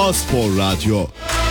A-Spor Radyo.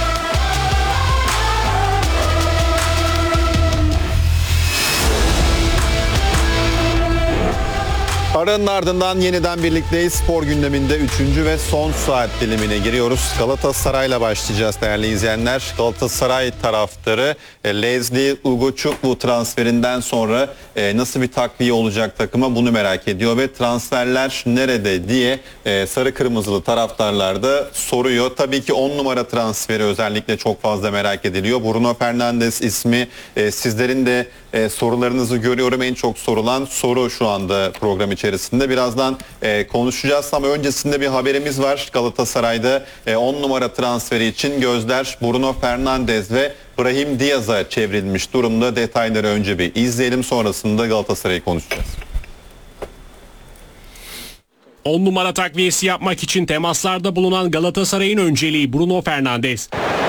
Aranın ardından yeniden birlikteyiz. Spor gündeminde 3. ve son saat dilimine giriyoruz. Galatasaray'la başlayacağız değerli izleyenler. Galatasaray taraftarı Leslie Ugochukwu transferinden sonra nasıl bir takviye olacak takıma bunu merak ediyor ve transferler nerede diye sarı kırmızılı taraftarlar da soruyor. Tabii ki 10 numara transferi özellikle çok fazla merak ediliyor. Bruno Fernandes ismi sizlerin de sorularınızı görüyorum. En çok sorulan soru şu anda program içerisinde. Birazdan konuşacağız ama öncesinde bir haberimiz var. Galatasaray'da 10 numara transferi için gözler Bruno Fernandes ve Brahim Diaz'a çevrilmiş durumda. Detayları önce bir izleyelim, sonrasında Galatasaray'ı konuşacağız. 10 numara takviyesi yapmak için temaslarda bulunan Galatasaray'ın önceliği Bruno Fernandes.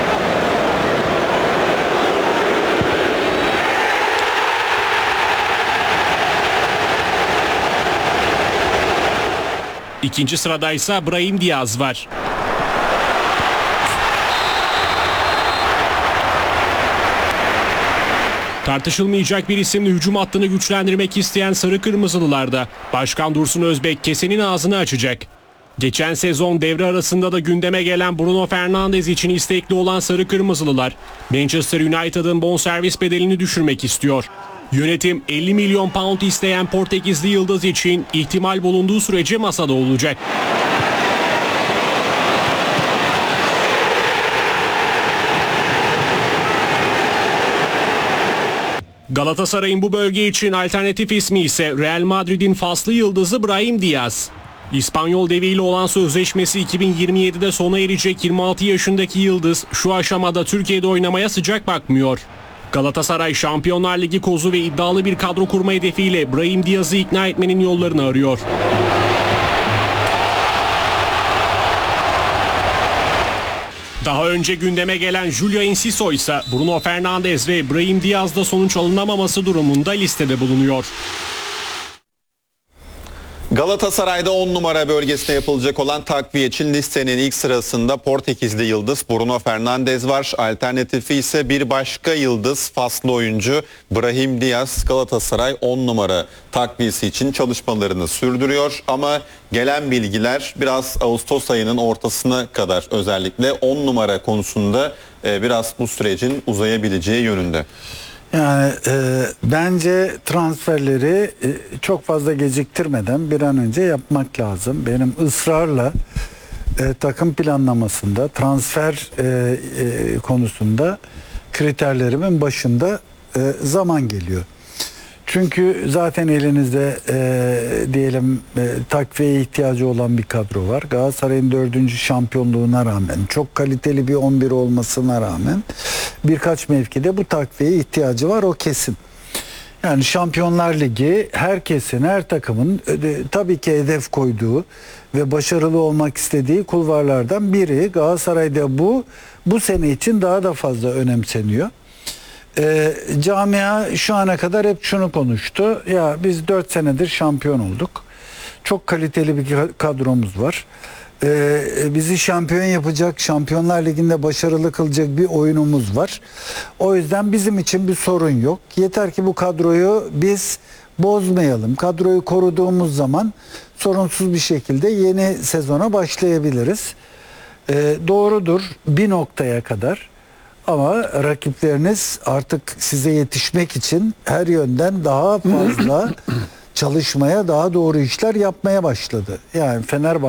İkinci sırada ise Brahim Diaz var. Tartışılmayacak bir isimle hücum hattını güçlendirmek isteyen sarı kırmızılılarda Başkan Dursun Özbek kesenin ağzını açacak. Geçen sezon devre arasında da gündeme gelen Bruno Fernandes için istekli olan sarı kırmızılılar Manchester United'ın bonservis bedelini düşürmek istiyor. Yönetim 50 milyon pound isteyen Portekizli yıldız için ihtimal bulunduğu sürece masada olacak. Galatasaray'ın bu bölge için alternatif ismi ise Real Madrid'in faslı yıldızı Brahim Diaz. İspanyol deviyle olan sözleşmesi 2027'de sona erecek 26 yaşındaki yıldız şu aşamada Türkiye'de oynamaya sıcak bakmıyor. Galatasaray Şampiyonlar Ligi kozu ve iddialı bir kadro kurma hedefiyle Brahim Diaz'ı ikna etmenin yollarını arıyor. Daha önce gündeme gelen Julia Enciso ise Bruno Fernandes ve Brahim Diaz'da sonuç alınamaması durumunda listede bulunuyor. Galatasaray'da 10 numara bölgesine yapılacak olan takviye için listenin ilk sırasında Portekizli yıldız Bruno Fernandes var. Alternatifi ise bir başka yıldız, faslı oyuncu Brahim Diaz. Galatasaray 10 numara takviyesi için çalışmalarını sürdürüyor ama gelen bilgiler biraz Ağustos ayının ortasına kadar özellikle 10 numara konusunda biraz bu sürecin uzayabileceği yönünde. Yani bence transferleri çok fazla geciktirmeden bir an önce yapmak lazım. Benim ısrarla takım planlamasında, transfer konusunda kriterlerimin başında zaman geliyor. Çünkü zaten elinizde diyelim takviyeye ihtiyacı olan bir kadro var. Galatasaray'ın 4. şampiyonluğuna rağmen, çok kaliteli bir 11 olmasına rağmen birkaç mevkide bu takviyeye ihtiyacı var, o kesin. Yani Şampiyonlar Ligi herkesin, her takımın tabii ki hedef koyduğu ve başarılı olmak istediği kulvarlardan biri. Galatasaray'da bu sene için daha da fazla önemseniyor. Camia şu ana kadar hep şunu konuştu. Ya biz 4 senedir şampiyon olduk. Çok kaliteli bir kadromuz var. Bizi şampiyon yapacak, Şampiyonlar Ligi'nde başarılı kılacak bir oyunumuz var. O yüzden bizim için bir sorun yok. Yeter ki bu kadroyu biz bozmayalım. Kadroyu koruduğumuz zaman sorunsuz bir şekilde yeni sezona başlayabiliriz. Doğrudur bir noktaya kadar. Ama rakipleriniz artık size yetişmek için her yönden daha fazla çalışmaya, daha doğru işler yapmaya başladı. Yani Fenerbahçe